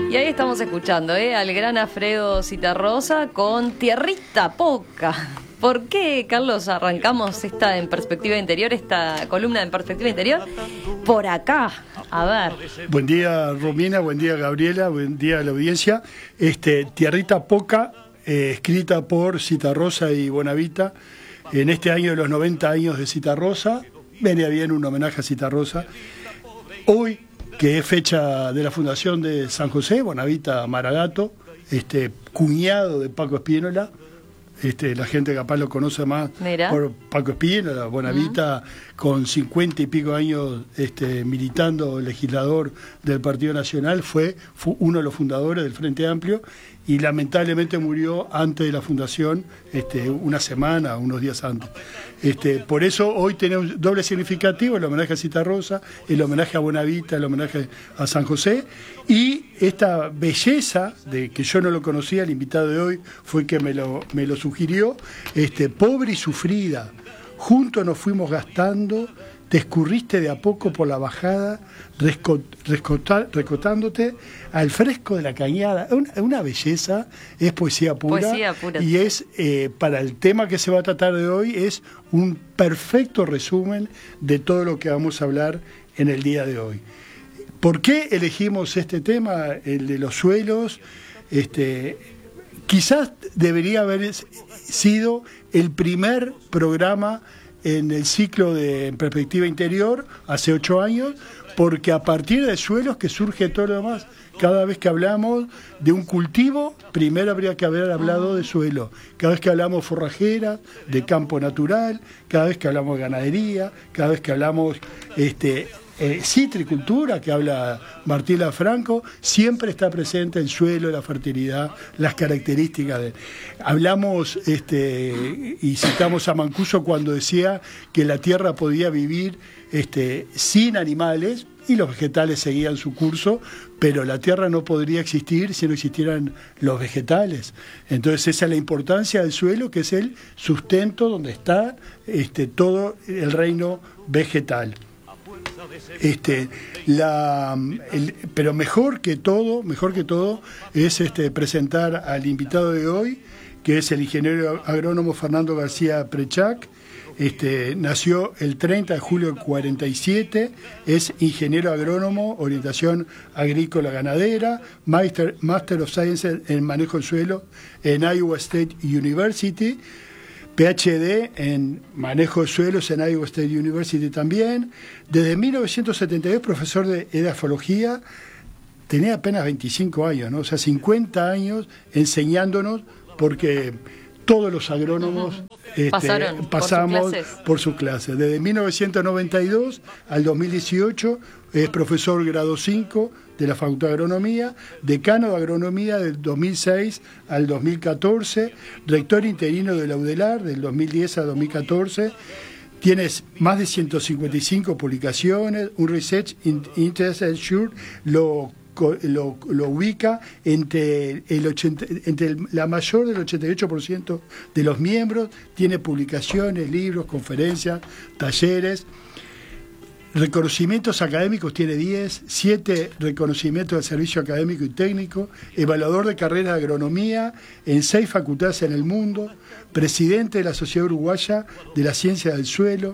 Y ahí estamos escuchando al gran Alfredo Zitarrosa con Tierrita Poca. ¿Por qué, Carlos, arrancamos esta en perspectiva interior, esta columna en perspectiva interior? Por acá, a ver. Buen día, Romina, buen día, Gabriela, buen día a la audiencia. Tierrita Poca, escrita por Zitarrosa y Bonavita, en este año de los 90 años de Zitarrosa. Venía bien un homenaje a Zitarrosa. Hoy, que es fecha de la fundación de San José, Bonavita Maragato, cuñado de Paco Spínola. La gente capaz lo conoce más por Paco Spínola, Bonavita, con 50 y pico años militando, legislador del Partido Nacional, fue uno de los fundadores del Frente Amplio y lamentablemente murió antes de la fundación, una semana, unos días antes. Por eso hoy tenemos un doble significativo, el homenaje a Zitarrosa, el homenaje a Bonavita, el homenaje a San José, y esta belleza de que yo no lo conocía, el invitado de hoy fue que me lo sugirió, pobre y sufrida, juntos nos fuimos gastando, te escurriste de a poco por la bajada, recostándote al fresco de la cañada. Una belleza, es poesía pura. Poesía pura. Y es, para el tema que se va a tratar de hoy, es un perfecto resumen de todo lo que vamos a hablar en el día de hoy. ¿Por qué elegimos este tema, el de los suelos? Quizás debería haber sido el primer programa en el ciclo de En Perspectiva Interior, hace 8 años, porque a partir de suelos que surge todo lo demás. Cada vez que hablamos de un cultivo, primero habría que haber hablado de suelo. Cada vez que hablamos forrajera, de campo natural, cada vez que hablamos de ganadería, cada vez que hablamos citricultura, que habla Martín Lafranco, siempre está presente el suelo, la fertilidad, las características. Hablamos y citamos a Mancuso cuando decía que la tierra podía vivir sin animales y los vegetales seguían su curso, pero la tierra no podría existir si no existieran los vegetales. Entonces esa es la importancia del suelo, que es el sustento donde está todo el reino vegetal. Pero mejor que todo es presentar al invitado de hoy, que es el ingeniero agrónomo Fernando García Prechac. Nació el 30 de julio del 47, es ingeniero agrónomo, orientación agrícola ganadera, Master of Science en manejo del suelo en Iowa State University, PhD en manejo de suelos en Iowa State University también. Desde 1972 profesor de edafología, tenía apenas 25 años, ¿no? O sea, 50 años enseñándonos, porque todos los agrónomos pasamos por sus clases. Desde 1992 al 2018 es profesor grado 5 de la Facultad de Agronomía, decano de Agronomía del 2006 al 2014, rector interino de la UDELAR del 2010 al 2014. Tienes más de 155 publicaciones, un Research Interest Assured lo ubica entre la mayor del 88% de los miembros, tiene publicaciones, libros, conferencias, talleres. Reconocimientos académicos tiene 10, 7 reconocimientos del servicio académico y técnico, evaluador de carrera de agronomía en 6 facultades en el mundo, presidente de la Sociedad Uruguaya de la Ciencia del Suelo,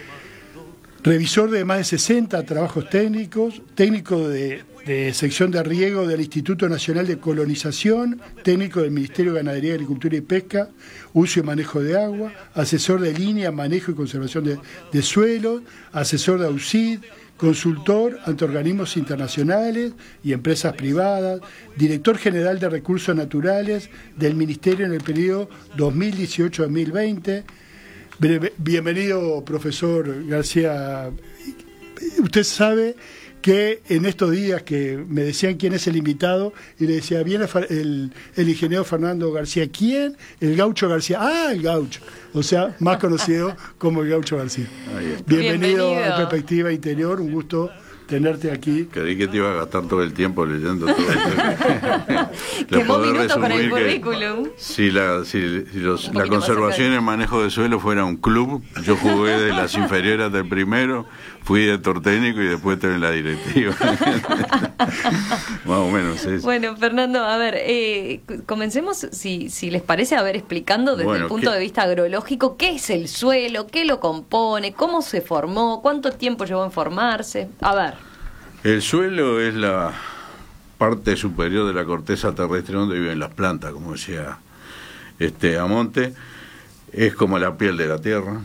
revisor de más de 60 trabajos técnicos, técnico de sección de riego del Instituto Nacional de Colonización, técnico del Ministerio de Ganadería, Agricultura y Pesca, uso y manejo de agua, asesor de línea, manejo y conservación de suelos, asesor de AUCID, consultor ante organismos internacionales y empresas privadas, director general de Recursos Naturales del Ministerio en el periodo 2018-2020. Bienvenido, profesor García. Usted sabe que en estos días que me decían quién es el invitado, y le decía, viene el ingeniero Fernando García. ¿Quién? El Gaucho García. Ah, el Gaucho. O sea, más conocido como el Gaucho García. Bienvenido a Perspectiva Interior, un gusto tenerte aquí. Creí que te iba a gastar todo el tiempo leyendo todo esto. Quemó minutos con el currículum. Si la conservación y el manejo de suelo fuera un club, yo jugué de las inferiores del primero, fui director técnico y después estuve en la directiva. Más o menos. Es. Bueno, Fernando, a ver, comencemos, si les parece, a ver, explicando desde el punto de vista agrológico qué es el suelo, qué lo compone, cómo se formó, cuánto tiempo llevó en formarse. A ver. El suelo es la parte superior de la corteza terrestre donde viven las plantas, como decía Amonte. Es como la piel de la tierra.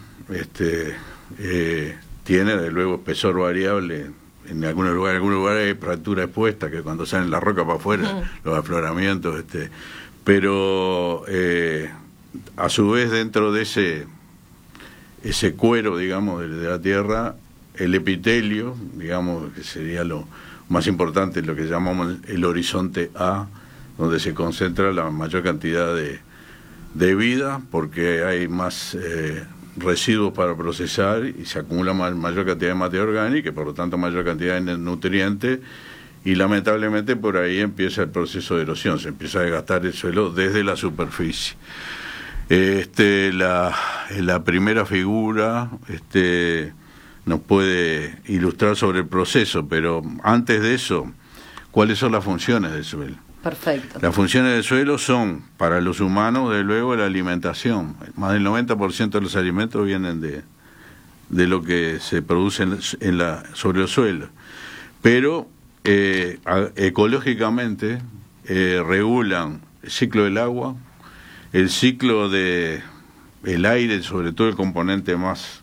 Tiene, de luego, espesor variable. En algunos lugares hay fractura expuesta, que cuando salen la roca para afuera, los afloramientos, pero a su vez dentro de ese cuero, digamos, de la tierra, el epitelio, digamos, que sería lo más importante, lo que llamamos el horizonte A, donde se concentra la mayor cantidad de vida, porque hay más residuos para procesar y se acumula mayor cantidad de materia orgánica y por lo tanto mayor cantidad de nutrientes, y lamentablemente por ahí empieza el proceso de erosión, se empieza a desgastar el suelo desde la superficie. La primera figura nos puede ilustrar sobre el proceso, pero antes de eso, ¿cuáles son las funciones del suelo? Perfecto. Las funciones del suelo son, para los humanos, de luego, la alimentación. Más del 90% de los alimentos vienen de lo que se produce sobre el suelo. Pero ecológicamente regulan el ciclo del agua, el ciclo del aire, sobre todo el componente más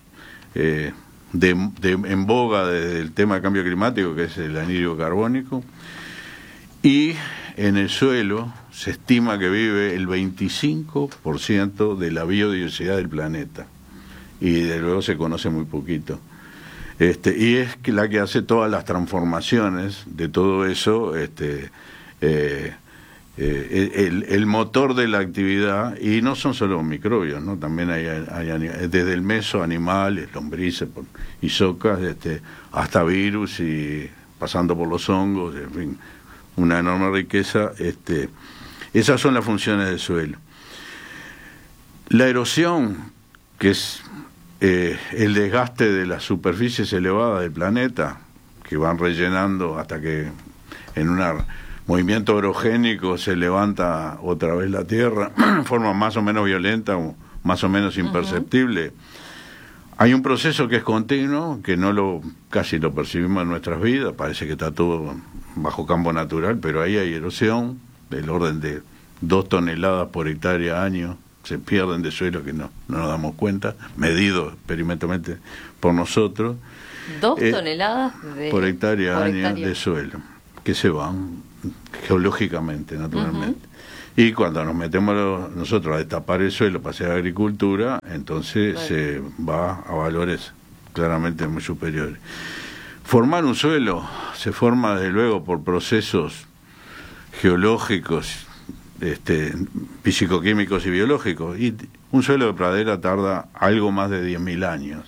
en boga del tema de cambio climático, que es el anhídrido carbónico, y en el suelo se estima que vive el 25% de la biodiversidad del planeta, y de luego se conoce muy poquito. Y es la que hace todas las transformaciones de todo eso, el motor de la actividad, y no son solo microbios, ¿no? También hay desde el meso, animales, lombrices y socas, hasta virus, y pasando por los hongos, en fin, una enorme riqueza. Esas son las funciones del suelo. La erosión, que es el desgaste de las superficies elevadas del planeta, que van rellenando hasta que en un movimiento orogénico se levanta otra vez la Tierra de forma más o menos violenta o más o menos imperceptible. Hay un proceso que es continuo, que casi lo percibimos en nuestras vidas, parece que está todo bajo campo natural, pero ahí hay erosión del orden de 2 toneladas por hectárea año, se pierden de suelo que no nos damos cuenta, medido experimentalmente por nosotros. 2 toneladas por hectárea año de suelo, que se van geológicamente, naturalmente. Y cuando nos metemos nosotros a destapar el suelo para hacer agricultura, entonces se va a valores claramente muy superiores. Formar un suelo se forma desde luego por procesos geológicos, físico-químicos y biológicos, y un suelo de pradera tarda algo más de 10.000 años.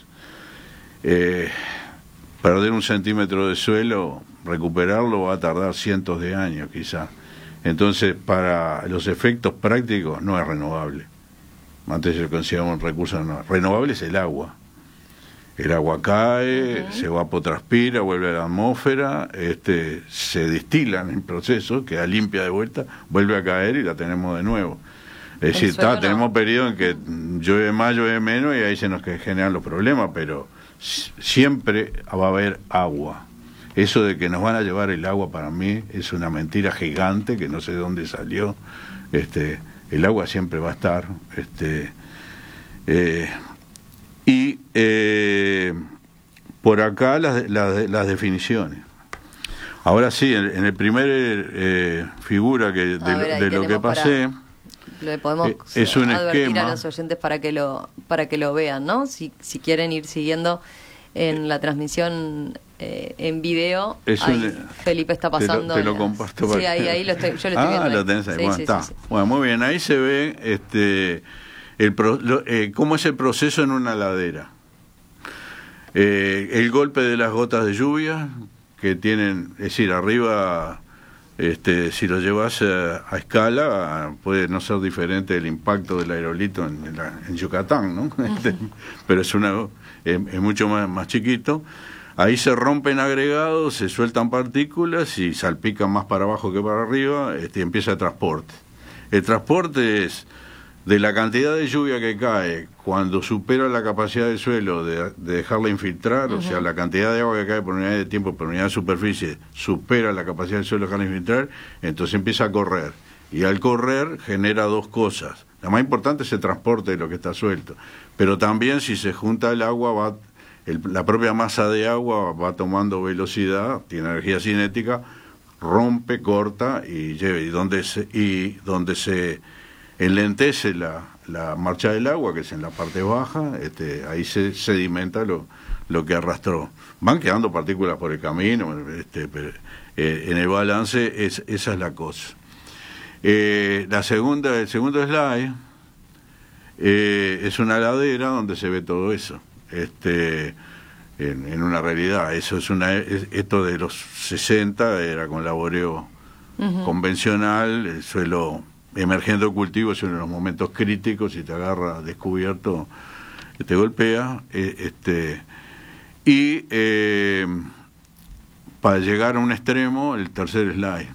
Perder 1 centímetro de suelo, recuperarlo va a tardar cientos de años quizás. Entonces, para los efectos prácticos no es renovable. Antes se consideraba un recurso renovable, es el agua. El agua cae, se evapotranspira, vuelve a la atmósfera, se distila en el proceso, queda limpia de vuelta, vuelve a caer y la tenemos de nuevo. Es decir, tenemos periodos en que llueve más, llueve menos, y ahí se nos generan los problemas, pero siempre va a haber agua. Eso de que nos van a llevar el agua, para mí es una mentira gigante que no sé de dónde salió. El agua siempre va a estar. Por acá las definiciones. Ahora sí, en el primer figura de lo que pasé, le podemos es un advertir esquema a los oyentes para que lo vean, ¿no? Si quieren ir siguiendo en la transmisión en video, Felipe está pasando. Te lo comparto. Sí, ahí yo lo estoy viendo. Lo tenés ahí. Sí, bueno, sí, está. Sí. Bueno, muy bien. Ahí se ve cómo es el proceso en una ladera. El golpe de las gotas de lluvia que tienen, es decir, arriba, si lo llevas a escala, puede no ser diferente del impacto del aerolito en Yucatán, ¿no? Pero es mucho más chiquito. Ahí se rompen agregados, se sueltan partículas y salpican más para abajo que para arriba, y empieza el transporte. El transporte es de la cantidad de lluvia que cae cuando supera la capacidad del suelo de dejarla infiltrar, o sea, la cantidad de agua que cae por unidad de tiempo, por unidad de superficie, supera la capacidad del suelo de dejarla infiltrar, entonces empieza a correr. Y al correr genera dos cosas. La más importante es el transporte de lo que está suelto, pero también si se junta el agua, la propia masa de agua va tomando velocidad, tiene energía cinética, rompe, corta y lleva. Y donde se enlentece la marcha del agua, que es en la parte baja, ahí se sedimenta lo que arrastró. Van quedando partículas por el camino, pero, en el balance esa es la cosa. El segundo slide es una ladera donde se ve todo eso. En una realidad, eso esto de los 60 era con laboreo convencional, el suelo emergiendo cultivo es uno de los momentos críticos, y te agarra descubierto, te golpea, para llegar a un extremo, el tercer slide.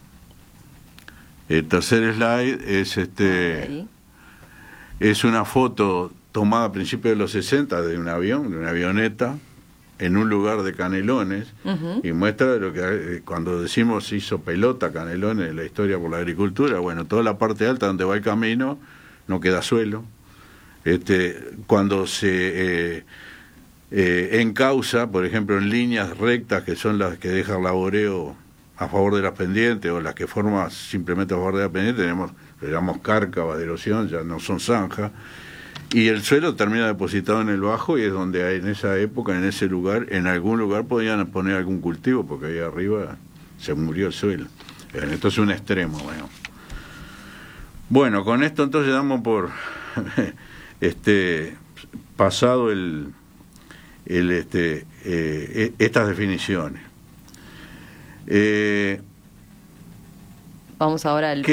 El tercer slide es una foto tomada a principios de los 60 de un avión, de una avioneta, en un lugar de Canelones, y muestra lo que cuando decimos hizo pelota Canelones en la historia por la agricultura. Bueno, toda la parte alta donde va el camino no queda suelo. Cuando se encausa, por ejemplo, en líneas rectas, que son las que deja el laboreo a favor de las pendientes, o las que forman simplemente a favor de las pendientes, le llamamos cárcavas de erosión, ya no son zanjas. Y el suelo termina depositado en el bajo, y es donde en esa época, en ese lugar, en algún lugar podían poner algún cultivo, porque ahí arriba se murió el suelo. Esto es un extremo. Bueno, con esto entonces damos por pasado estas definiciones. Vamos ahora al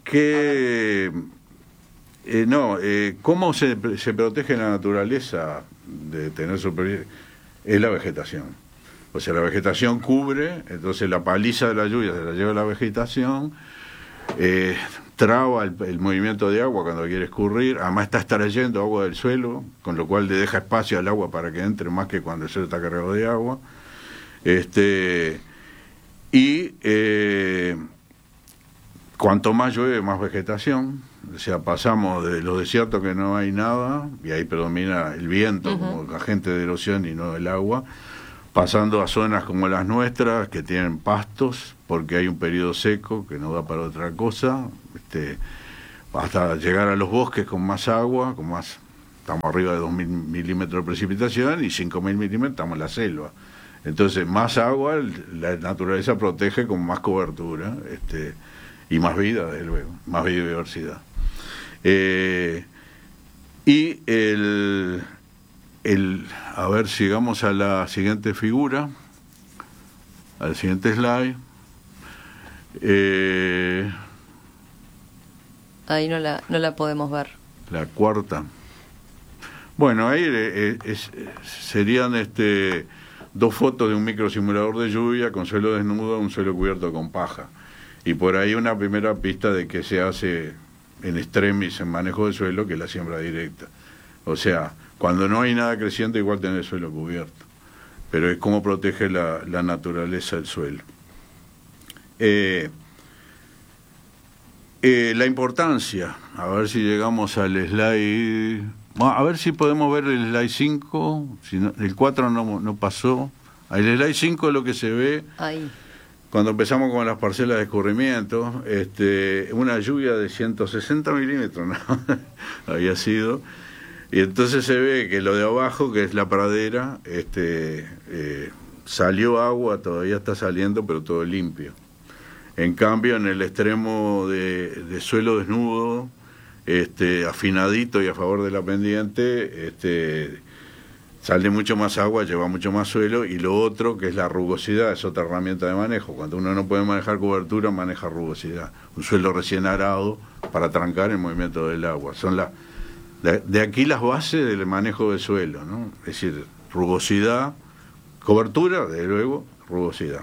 ¿cómo se protege la naturaleza de tener superficie? Es la vegetación. O sea, la vegetación cubre, entonces la paliza de la lluvia se la lleva la vegetación, traba el movimiento de agua cuando quiere escurrir, además está extrayendo agua del suelo, con lo cual le deja espacio al agua para que entre más que cuando el suelo está cargado de agua. Cuanto más llueve, más vegetación. O sea, pasamos de los desiertos que no hay nada, y ahí predomina el viento como agente de erosión y no el agua, pasando a zonas como las nuestras, que tienen pastos, porque hay un periodo seco que no da para otra cosa, hasta llegar a los bosques con más agua, estamos arriba de 2.000 milímetros de precipitación, y 5.000 milímetros estamos en la selva. Entonces, más agua, la naturaleza protege con más cobertura, y más vida, desde luego, más biodiversidad. A ver, sigamos a la siguiente figura, al siguiente slide. Ahí no la podemos ver. La cuarta. Bueno, ahí serían dos fotos de un microsimulador de lluvia con suelo desnudo, un suelo cubierto con paja. Y por ahí una primera pista de que se hace en extremis en manejo de suelo, que es la siembra directa. O sea, cuando no hay nada creciente, igual tener el suelo cubierto. Pero es como protege la naturaleza del suelo. La importancia, a ver si llegamos al slide, a ver si podemos ver el slide 5, si no, el 4 no pasó. El slide 5 es lo que se ve ahí. Cuando empezamos con las parcelas de escurrimiento, una lluvia de 160 milímetros, ¿no? había sido, y entonces se ve que lo de abajo, que es la pradera, salió agua, todavía está saliendo, pero todo limpio. En cambio, en el extremo de suelo desnudo, afinadito y a favor de la pendiente, sale mucho más agua, lleva mucho más suelo, y lo otro, que es la rugosidad, es otra herramienta de manejo. Cuando uno no puede manejar cobertura, maneja rugosidad. Un suelo recién arado para trancar el movimiento del agua. Son de aquí las bases del manejo del suelo, ¿no? Es decir, rugosidad, Cobertura, desde luego, rugosidad.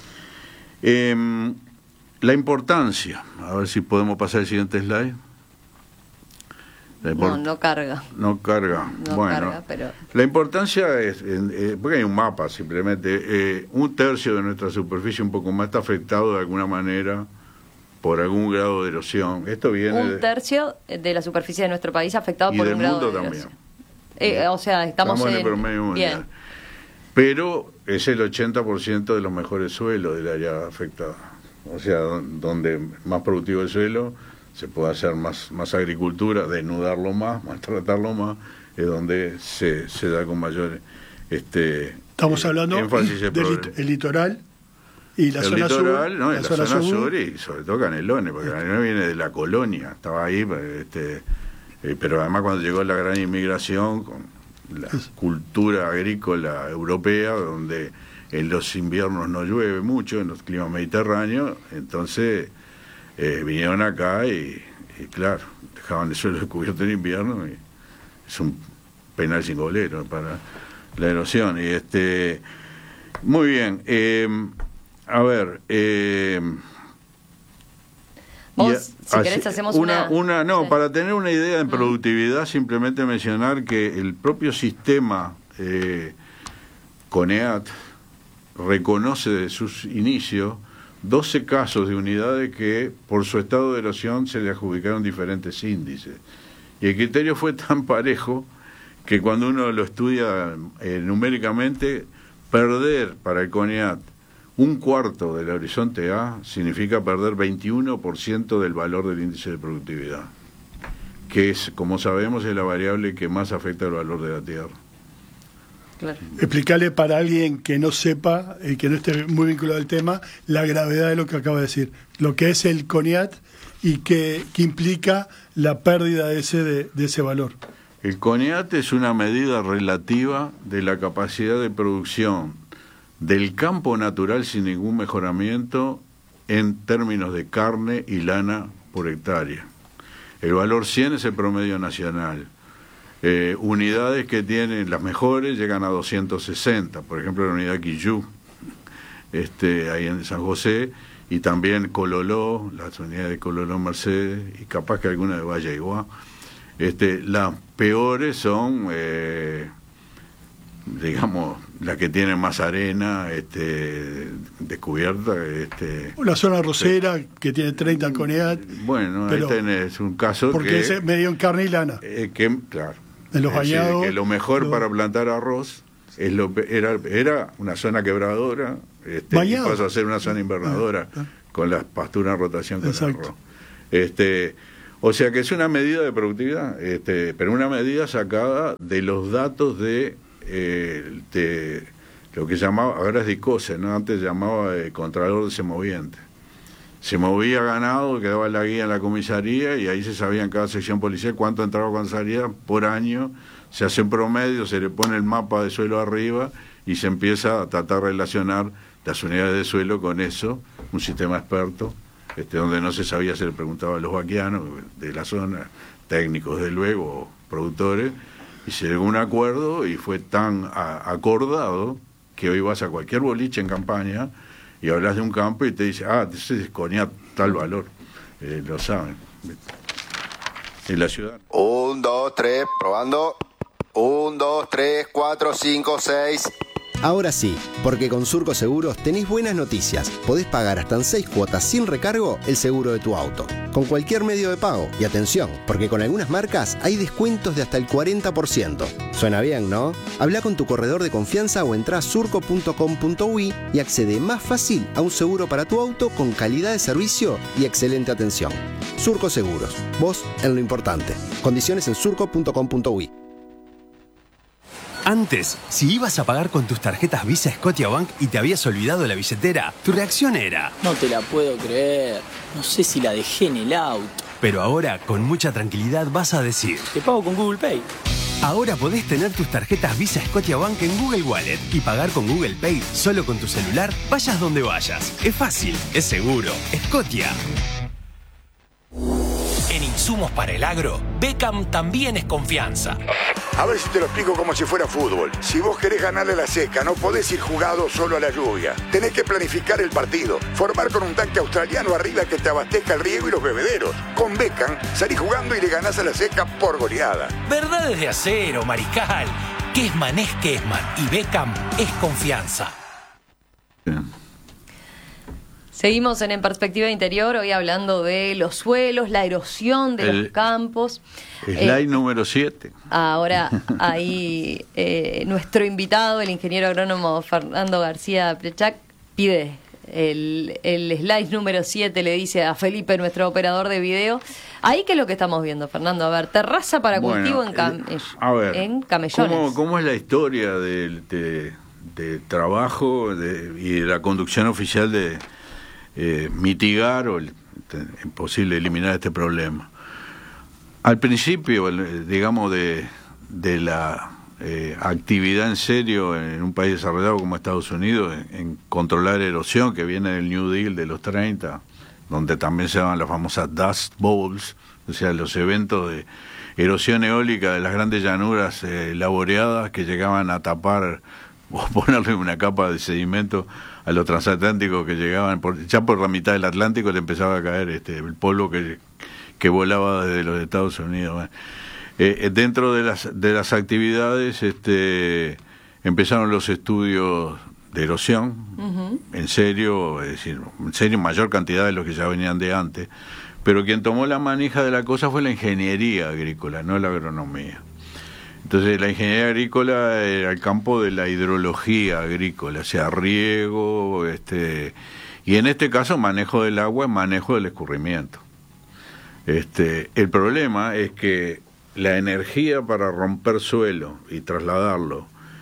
La importancia, a ver si podemos pasar el siguiente slide. No carga. No carga. No bueno, carga, pero... la importancia es, porque hay un mapa simplemente, 1/3 de nuestra superficie, un poco más, está afectado de alguna manera por algún grado de erosión. Esto viene 1/3 de la superficie de nuestro país afectado por un grado de erosión. O sea, estamos en el promedio mundial. Bien. Pero es el 80% de los mejores suelos del área afectada. O sea, donde más productivo el suelo, se puede hacer más agricultura, desnudarlo más, maltratarlo más, es donde se da con mayor estamos hablando del litoral y la zona litoral, sur. No, la zona sur y sobre todo Canelones, porque Canelones viene de la colonia, estaba ahí, pero además cuando llegó la gran inmigración, con la cultura agrícola europea, donde en los inviernos no llueve mucho, en los climas mediterráneos, entonces vinieron acá y claro, dejaban el suelo descubierto en invierno y es un penal sin golero para la erosión. Y muy bien, a ver, vos, si querés hacemos para tener una idea en productividad, simplemente mencionar que el propio sistema CONEAT reconoce de sus inicios 12 casos de unidades que por su estado de erosión se le adjudicaron diferentes índices. Y el criterio fue tan parejo que cuando uno lo estudia numéricamente, perder para el CONEAT 1/4 del horizonte A significa perder 21% del valor del índice de productividad, que es, como sabemos, es la variable que más afecta el valor de la tierra. Claro. Explicarle para alguien que no sepa, que no esté muy vinculado al tema, la gravedad de lo que acaba de decir, lo que es el CONEAT y que implica la pérdida de ese valor. El CONEAT es una medida relativa de la capacidad de producción del campo natural sin ningún mejoramiento en términos de carne y lana por hectárea. El valor 100 es el promedio nacional. Unidades que tienen las mejores llegan a 260, por ejemplo la unidad Quillú, ahí en San José, y también Cololó, las unidades de Cololó Mercedes, y capaz que alguna de Valle Iguá. Las peores son, digamos, las que tienen más arena descubierta. La zona rosera, que tiene 30 CONEAT. Bueno, pero, es un caso porque es medio en carne y lana. Claro. En los bañados. Que lo mejor para plantar arroz era una zona quebradora, y pasó a ser una zona invernadora, con las pasturas en rotación con el arroz. O sea que es una medida de productividad, pero una medida sacada de los datos de lo que llamaba, ahora es DICOSE, ¿no? Antes llamaba Contralor de Semoviente. Se movía ganado, quedaba la guía en la comisaría y ahí se sabía en cada sección policial cuánto entraba, cuánto salía por año. Se hace un promedio, se le pone el mapa de suelo arriba y se empieza a tratar de relacionar las unidades de suelo con eso, un sistema experto, donde no se sabía, se le preguntaba a los vaquianos de la zona, técnicos de luego, productores, y se llegó a un acuerdo y fue tan acordado que hoy vas a cualquier boliche en campaña y hablas de un campo y te dice, se desconía tal valor, lo saben. En la ciudad. 1, 2, 3, probando. 1, 2, 3, 4, 5, 6. Ahora sí, porque con Surco Seguros tenés buenas noticias. Podés pagar hasta en 6 cuotas sin recargo el seguro de tu auto, con cualquier medio de pago. Y atención, porque con algunas marcas hay descuentos de hasta el 40%. Suena bien, ¿no? Habla con tu corredor de confianza o entrá a surco.com.uy y accede más fácil a un seguro para tu auto con calidad de servicio y excelente atención. Surco Seguros, vos en lo importante. Condiciones en surco.com.uy. Antes, si ibas a pagar con tus tarjetas Visa Scotiabank y te habías olvidado la billetera, tu reacción era: no te la puedo creer, no sé si la dejé en el auto. Pero ahora, con mucha tranquilidad, vas a decir: te pago con Google Pay. Ahora podés tener tus tarjetas Visa Scotiabank en Google Wallet y pagar con Google Pay solo con tu celular, vayas donde vayas. Es fácil, es seguro. Scotia. En insumos para el agro, Beckham también es confianza. A ver si te lo explico como si fuera fútbol. Si vos querés ganarle a la seca, no podés ir jugado solo a la lluvia. Tenés que planificar el partido, formar con un tanque australiano arriba que te abastezca el riego y los bebederos. Con Beckham, salís jugando y le ganás a la seca por goleada. Verdades de acero, Mariscal. Kessman es Kessman y Beckham es confianza. Seguimos en Perspectiva Interior, hoy hablando de los suelos, la erosión de los campos. Slide número 7. Ahora, ahí nuestro invitado, el ingeniero agrónomo Fernando García Prechac, pide el slide número 7, le dice a Felipe, nuestro operador de video. Ahí, ¿qué es lo que estamos viendo, Fernando? A ver, terraza para cultivo en camellones. ¿Cómo es la historia del trabajo y de la conducción oficial de mitigar o imposible eliminar este problema? Al principio, digamos, de la actividad en serio en un país desarrollado como Estados Unidos, en controlar erosión, que viene del New Deal de los 30, donde también se llaman las famosas Dust Bowls, o sea, los eventos de erosión eólica de las grandes llanuras laboreadas que llegaban a tapar o ponerle una capa de sedimento a los transatlánticos que llegaban, ya por la mitad del Atlántico le empezaba a caer el polvo que volaba desde los Estados Unidos. Dentro de las actividades empezaron los estudios de erosión, en serio, es decir, en serio, mayor cantidad de los que ya venían de antes, pero quien tomó la manija de la cosa fue la ingeniería agrícola, no la agronomía. Entonces la ingeniería agrícola era el campo de la hidrología agrícola, o sea, riego, y en este caso manejo del agua y manejo del escurrimiento. El problema es que la energía para romper suelo y trasladarlo,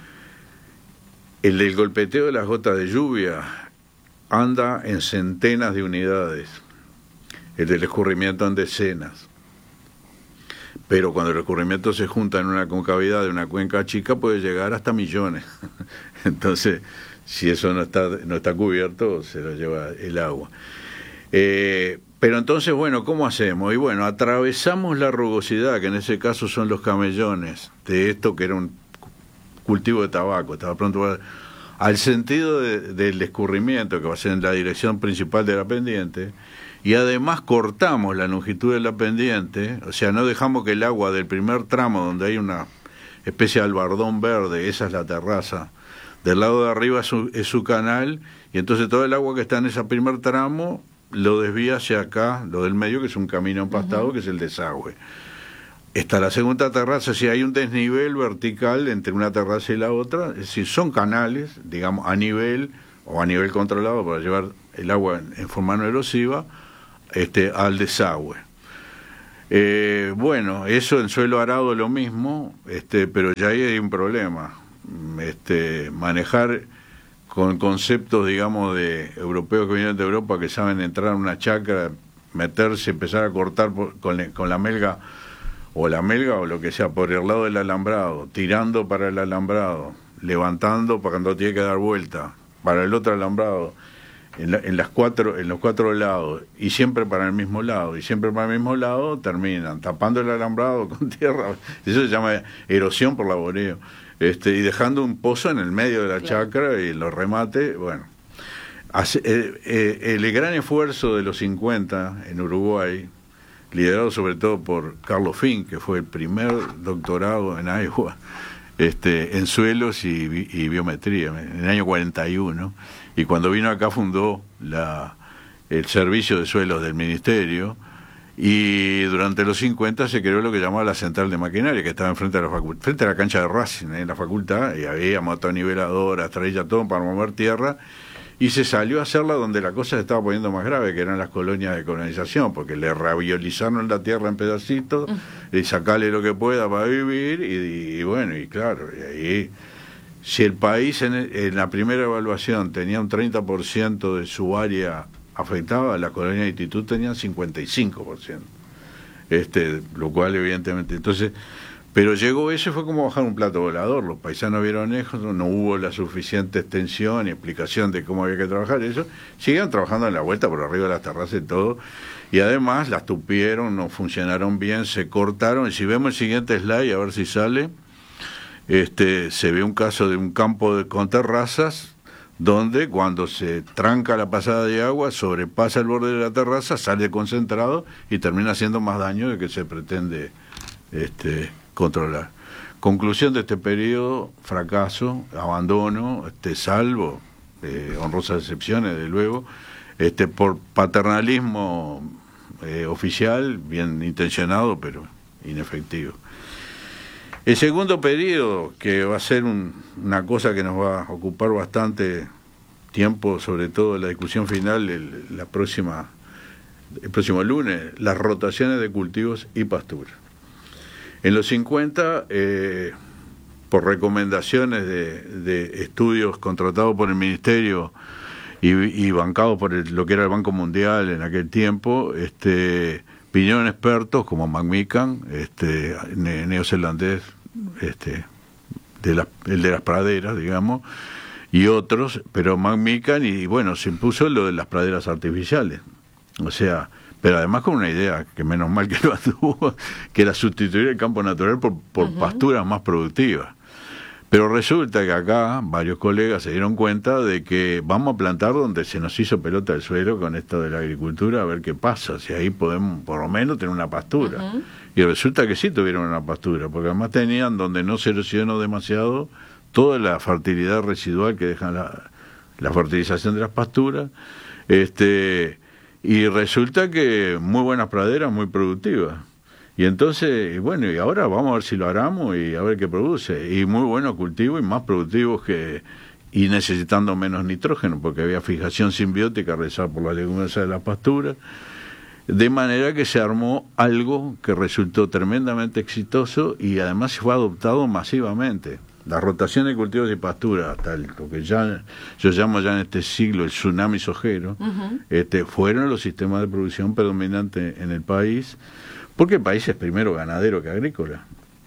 el del golpeteo de las gotas de lluvia anda en centenas de unidades, el del escurrimiento en decenas. Pero cuando el escurrimiento se junta en una concavidad de una cuenca chica puede llegar hasta millones. Entonces, si eso no está cubierto, se lo lleva el agua. Pero entonces, bueno, ¿cómo hacemos? Y bueno, atravesamos la rugosidad, que en ese caso son los camellones, de esto que era un cultivo de tabaco, estaba pronto al sentido del escurrimiento, que va a ser en la dirección principal de la pendiente, y además cortamos la longitud de la pendiente, o sea, no dejamos que el agua del primer tramo, donde hay una especie de albardón verde, esa es la terraza, del lado de arriba es su canal, y entonces todo el agua que está en ese primer tramo lo desvía hacia acá, lo del medio, que es un camino empastado, que es el desagüe. Está la segunda terraza, si hay un desnivel vertical entre una terraza y la otra, es decir, son canales, digamos, a nivel o a nivel controlado para llevar el agua en forma no erosiva al desagüe. Bueno, eso en suelo arado lo mismo, pero ya ahí hay un problema. Manejar con conceptos, digamos, de europeos que vienen de Europa, que saben entrar a una chacra, meterse, empezar a cortar con la melga o lo que sea, por el lado del alambrado, tirando para el alambrado, levantando para cuando tiene que dar vuelta, para el otro alambrado, en los cuatro lados, y siempre para el mismo lado, terminan tapando el alambrado con tierra. Eso se llama erosión por laboreo, y dejando un pozo en el medio de la chacra y los remates. Bueno, el gran esfuerzo de los 50 en Uruguay, liderado sobre todo por Carlos Fink, que fue el primer doctorado en agua, en suelos y biometría, en el año 41, y cuando vino acá fundó el servicio de suelos del ministerio, y durante los 50 se creó lo que llamaba la central de maquinaria, que estaba enfrente de la facultad, frente a la cancha de Racing, en la facultad, y había motoniveladoras, traía todo para mover tierra, y se salió a hacerla donde la cosa se estaba poniendo más grave, que eran las colonias de colonización, porque le raviolizaron la tierra en pedacitos, y sacarle lo que pueda para vivir, y bueno, y claro, y ahí, si el país en la primera evaluación tenía un 30% de su área afectada, la colonia de Instituto tenían 55%, lo cual evidentemente, entonces, Pero llegó eso y fue como bajar un plato volador. Los paisanos vieron eso, no hubo la suficiente extensión y explicación de cómo había que trabajar eso. Siguieron trabajando en la vuelta por arriba de las terrazas y todo. Y además las tupieron, no funcionaron bien, se cortaron. Y si vemos el siguiente slide, a ver si sale, se ve un caso de un campo con terrazas, donde cuando se tranca la pasada de agua, sobrepasa el borde de la terraza, sale concentrado y termina haciendo más daño de que se pretende controlar. Conclusión de este periodo: fracaso, abandono, salvo honrosas excepciones, de luego, por paternalismo oficial, bien intencionado, pero inefectivo. El segundo periodo, que va a ser una cosa que nos va a ocupar bastante tiempo, sobre todo la discusión final el próximo lunes, las rotaciones de cultivos y pasturas. En los 50, por recomendaciones de estudios contratados por el Ministerio y bancados por lo que era el Banco Mundial en aquel tiempo, vinieron expertos como McMikan, neozelandés, el de las praderas, digamos, y otros, pero McMikan, y bueno, se impuso lo de las praderas artificiales. O sea, pero además con una idea, que menos mal que lo tuvo, que era sustituir el campo natural por pasturas más productivas. Pero resulta que acá varios colegas se dieron cuenta de que vamos a plantar donde se nos hizo pelota el suelo con esto de la agricultura, a ver qué pasa, si ahí podemos por lo menos tener una pastura. Y resulta que sí tuvieron una pastura, porque además tenían, donde no se erosionó demasiado, toda la fertilidad residual que dejan la fertilización de las pasturas, y resulta que muy buenas praderas, muy productivas. Y entonces, bueno, y ahora vamos a ver si lo aramos y a ver qué produce. Y muy buenos cultivos y más productivos y necesitando menos nitrógeno, porque había fijación simbiótica realizada por las leguminosas de las pasturas. De manera que se armó algo que resultó tremendamente exitoso y además fue adoptado masivamente. La rotación de cultivos y pasturas, lo que yo llamo ya en este siglo el tsunami sojero, fueron los sistemas de producción predominantes en el país, porque el país es primero ganadero que agrícola.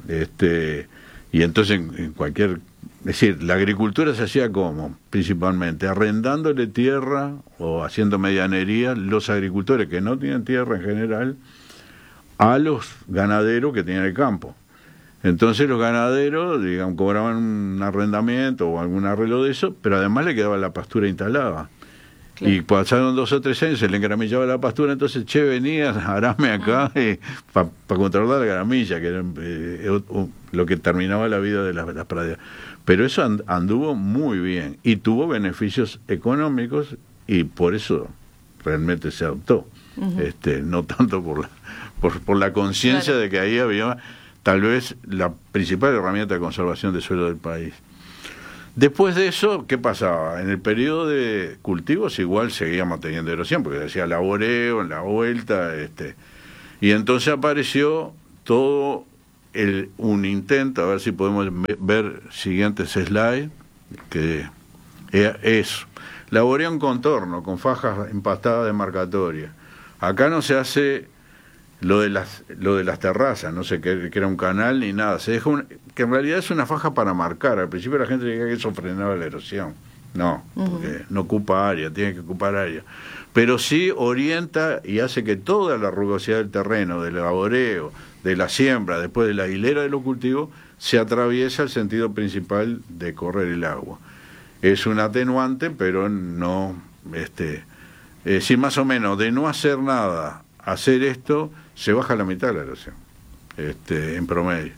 Y entonces en cualquier... Es decir, la agricultura se hacía como, principalmente, arrendándole tierra o haciendo medianería los agricultores que no tienen tierra en general a los ganaderos que tenían el campo. Entonces los ganaderos, digamos, cobraban un arrendamiento o algún arreglo de eso, pero además le quedaba la pastura instalada. Claro. Y pasaron 2 o 3 años, se le engramillaba la pastura, entonces, venía, arame acá para controlar la gramilla, que era lo que terminaba la vida de las praderas. Pero eso anduvo muy bien y tuvo beneficios económicos y por eso realmente se adoptó. No tanto por la conciencia de que ahí había tal vez la principal herramienta de conservación de suelo del país. Después de eso, ¿qué pasaba? En el periodo de cultivos igual seguíamos teniendo erosión, porque se hacía laboreo en la vuelta, y entonces apareció todo un intento, a ver si podemos ver siguientes slides, que es laboreo en contorno, con fajas empastadas demarcatorias. Acá no se hace lo de las terrazas, no sé que era un canal ni nada, se deja que en realidad es una faja para marcar. Al principio la gente decía que eso frenaba la erosión. No, porque no ocupa área, tiene que ocupar área. Pero sí orienta y hace que toda la rugosidad del terreno, del laboreo, de la siembra, después de la hilera de los cultivos, se atraviesa el sentido principal de correr el agua. Es un atenuante, pero no, sí, más o menos, de no hacer nada, hacer esto, se baja la mitad de la erosión, en promedio.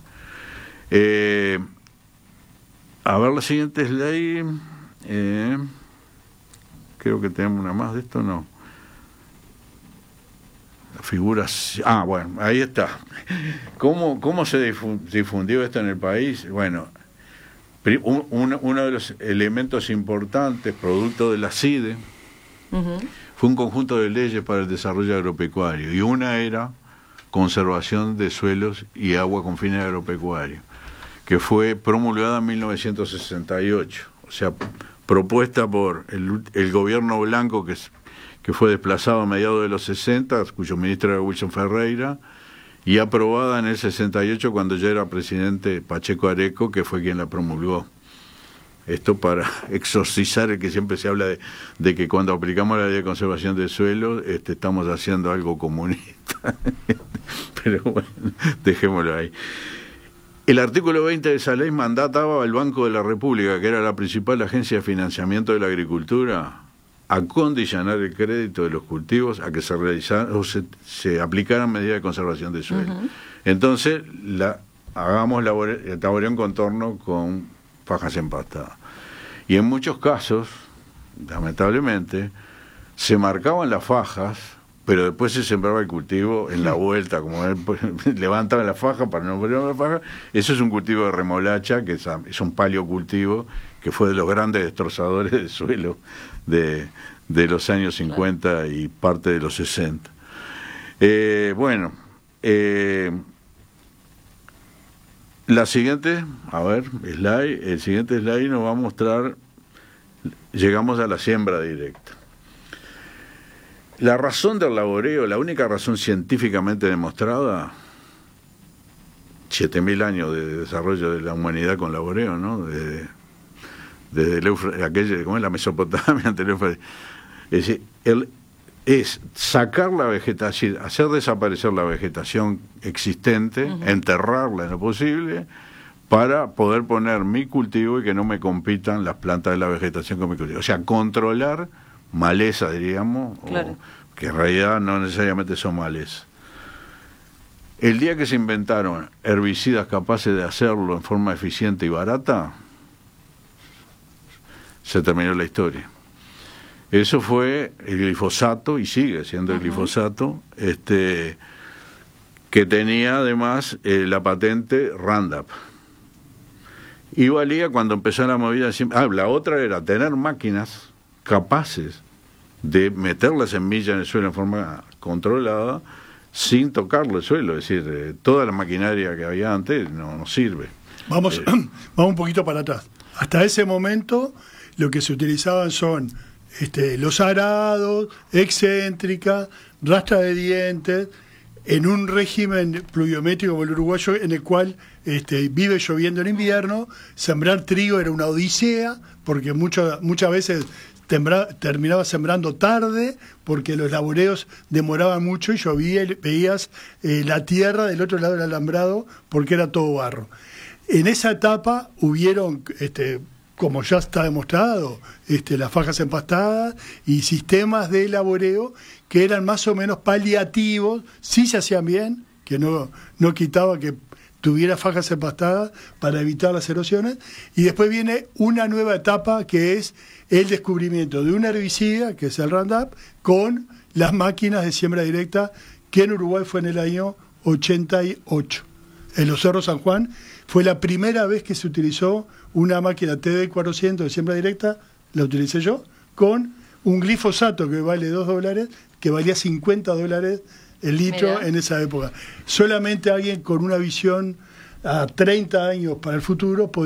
A ver la siguiente slide. Creo que tenemos una más de esto, ¿no? La figura... bueno, ahí está. ¿Cómo se difundió esto en el país? Bueno, uno de los elementos importantes, producto de la CIDE, fue un conjunto de leyes para el desarrollo agropecuario, y una era conservación de suelos y agua con fines agropecuarios, que fue promulgada en 1968, o sea, propuesta por el gobierno blanco que fue desplazado a mediados de los 60, cuyo ministro era Wilson Ferreira, y aprobada en el 68 cuando ya era presidente Pacheco Areco, que fue quien la promulgó. Esto para exorcizar el que siempre se habla de que cuando aplicamos la ley de conservación del suelo estamos haciendo algo comunista. Pero bueno, dejémoslo ahí. El artículo 20 de esa ley mandataba al Banco de la República, que era la principal agencia de financiamiento de la agricultura, a condicionar el crédito de los cultivos a que se realizaran o se aplicaran medidas de conservación del suelo. Uh-huh. Entonces, hagamos el taboreo en contorno con fajas empastadas. Y en muchos casos, lamentablemente, se marcaban las fajas, pero después se sembraba el cultivo en la vuelta, como levantaban la faja para no poner la faja. Eso es un cultivo de remolacha, que es un paleocultivo, que fue de los grandes destrozadores del suelo de los años 50 y parte de los 60. La siguiente, el siguiente slide nos va a mostrar, llegamos a la siembra directa. La razón del laboreo, la única razón científicamente demostrada, 7.000 años de desarrollo de la humanidad con laboreo, ¿no? Desde aquella, como es la Mesopotamia anterior, es decir, es sacar la vegetación, hacer desaparecer la vegetación existente, uh-huh, enterrarla en lo posible, para poder poner mi cultivo y que no me compitan las plantas de la vegetación con mi cultivo. O sea, controlar maleza, diríamos, claro, que en realidad no necesariamente son malezas. El día que se inventaron herbicidas capaces de hacerlo en forma eficiente y barata, se terminó la historia. Eso fue el glifosato, y sigue siendo el glifosato, que tenía además la patente Roundup. Y valía cuando empezó la movida. La otra era tener máquinas capaces de meter la semilla en el suelo en forma controlada sin tocarle el suelo. Es decir, toda la maquinaria que había antes no sirve. Vamos un poquito para atrás. Hasta ese momento lo que se utilizaban son los arados, excéntricas, rastra de dientes, en un régimen pluviométrico como el uruguayo, en el cual vive lloviendo en invierno. Sembrar trigo era una odisea, porque muchas veces terminaba sembrando tarde, porque los laboreos demoraban mucho y llovía y veías la tierra del otro lado del alambrado, porque era todo barro. En esa etapa hubieron, como ya está demostrado, las fajas empastadas y sistemas de laboreo que eran más o menos paliativos, sí se hacían bien, que no quitaba que tuviera fajas empastadas para evitar las erosiones, y después viene una nueva etapa que es el descubrimiento de un herbicida, que es el Roundup, con las máquinas de siembra directa, que en Uruguay fue en el año 88. En los Cerros San Juan fue la primera vez que se utilizó una máquina TD400 de siembra directa, la utilicé yo, con un glifosato que vale $2, que valía $50 el litro. Mirá, en esa época. Solamente alguien con una visión a 30 años para el futuro podía